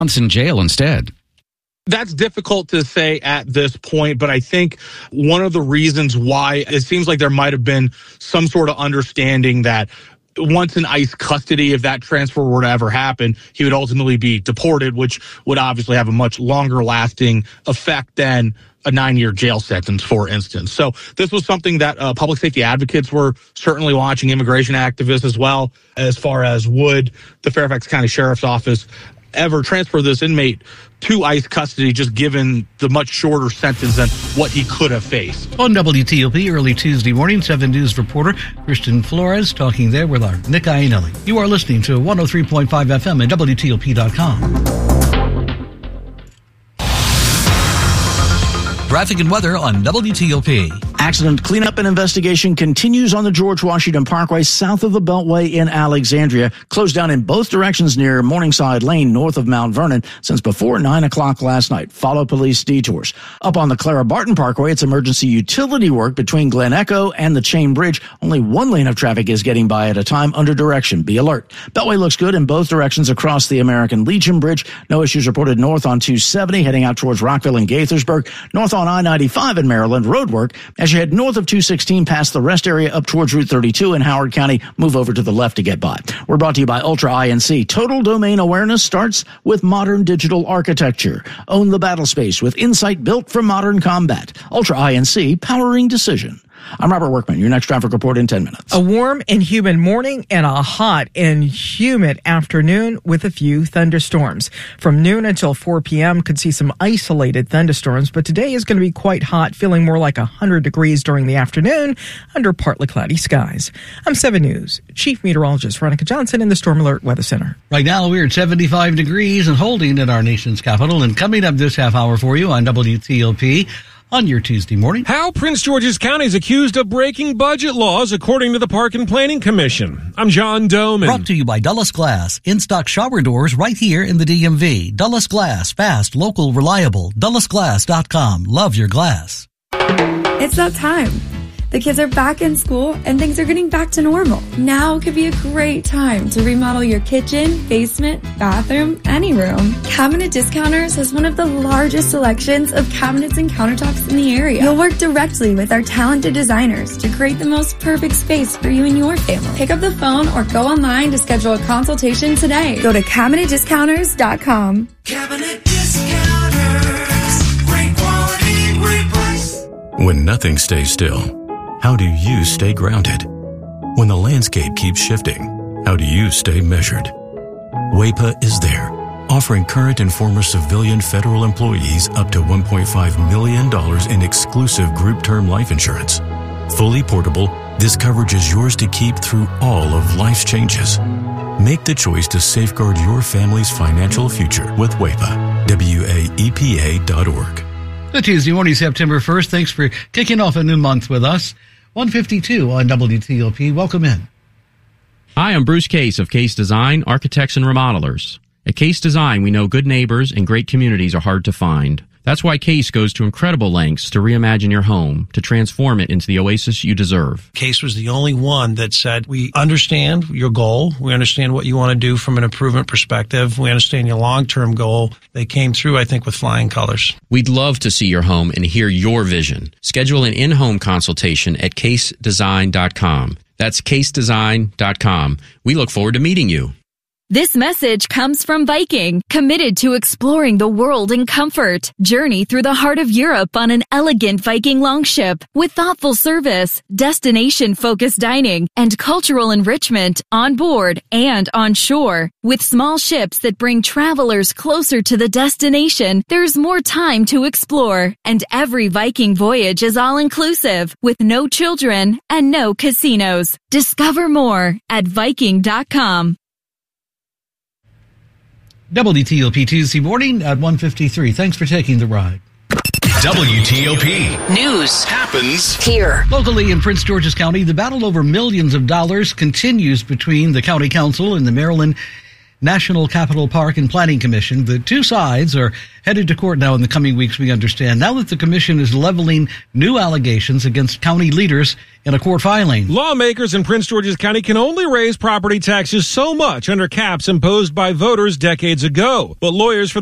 months in jail instead. That's difficult to say at this point, but I think one of the reasons why it seems like there might have been some sort of understanding that once in ICE custody, if that transfer were to ever happen, he would ultimately be deported, which would obviously have a much longer lasting effect than a 9-year jail sentence, for instance. So this was something that public safety advocates were certainly watching, immigration activists as well, as far as would the Fairfax County Sheriff's Office ever transfer this inmate to ICE custody, just given the much shorter sentence than what he could have faced. On WTOP early Tuesday morning, 7 News reporter Kristen Flores talking there with our Nick Iannelli. You are listening to 103.5 FM and WTOP.com. Traffic and weather on WTOP. Accident cleanup and investigation continues on the George Washington Parkway south of the Beltway in Alexandria. Closed down in both directions near Morningside Lane north of Mount Vernon since before 9 o'clock last night. Follow police detours. Up on the Clara Barton Parkway, it's emergency utility work between Glen Echo and the Chain Bridge. Only one lane of traffic is getting by at a time under direction. Be alert. Beltway looks good in both directions across the American Legion Bridge. No issues reported north on 270 heading out towards Rockville and Gaithersburg. North on I-95 in Maryland, road work. As you head north of 216 past the rest area up towards Route 32 in Howard County, move over to the left to get by. We're brought to you by Ultra INC. Total domain awareness starts with modern digital architecture. Own the battle space with insight built for modern combat. Ultra INC, powering decision. I'm Robert Workman. Your next traffic report in 10 minutes. A warm and humid morning and a hot and humid afternoon with a few thunderstorms. From noon until 4 p.m. could see some isolated thunderstorms, but today is going to be quite hot, feeling more like 100 degrees during the afternoon under partly cloudy skies. I'm 7 News Chief Meteorologist Veronica Johnson in the Storm Alert Weather Center. Right now we're at 75 degrees and holding in our nation's capital. And coming up this half hour for you on WTOP, on your Tuesday morning. How Prince George's County is accused of breaking budget laws, according to the Park and Planning Commission. I'm John Doman. Brought to you by Dulles Glass. In-stock shower doors right here in the DMV. Dulles Glass. Fast, local, reliable. DullesGlass.com. Love your glass. It's that time. The kids are back in school and things are getting back to normal. Now could be a great time to remodel your kitchen, basement, bathroom, any room. Cabinet Discounters has one of the largest selections of cabinets and countertops in the area. You'll work directly with our talented designers to create the most perfect space for you and your family. Pick up the phone or go online to schedule a consultation today. Go to CabinetDiscounters.com. Cabinet Discounters. Great quality, great price. When nothing stays still, how do you stay grounded? When the landscape keeps shifting, how do you stay measured? WEPA is there, offering current and former civilian federal employees up to $1.5 million in exclusive group term life insurance. Fully portable, this coverage is yours to keep through all of life's changes. Make the choice to safeguard your family's financial future with WEPA. WAEPA.org. The Tuesday morning, September 1st. Thanks for kicking off a new month with us. 152 on WTOP. Welcome in. Hi, I'm Bruce Case of Case Design, Architects and Remodelers. At Case Design, we know good neighbors and great communities are hard to find. That's why Case goes to incredible lengths to reimagine your home, to transform it into the oasis you deserve. Case was the only one that said, we understand your goal. We understand what you want to do from an improvement perspective. We understand your long-term goal. They came through, I think, with flying colors. We'd love to see your home and hear your vision. Schedule an in-home consultation at casedesign.com. That's casedesign.com. We look forward to meeting you. This message comes from Viking, committed to exploring the world in comfort. Journey through the heart of Europe on an elegant Viking longship with thoughtful service, destination-focused dining, and cultural enrichment on board and on shore. With small ships that bring travelers closer to the destination, there's more time to explore. And every Viking voyage is all-inclusive, with no children and no casinos. Discover more at Viking.com. WTOP Tuesday morning at 1:53. Thanks for taking the ride. WTOP. News happens here. Locally in Prince George's County, the battle over millions of dollars continues between the county council and the Maryland National Capital Park and Planning Commission. The two sides are headed to court now in the coming weeks, we understand, now that the commission is leveling new allegations against county leaders in a court filing. Lawmakers in Prince George's County can only raise property taxes so much under caps imposed by voters decades ago. But lawyers for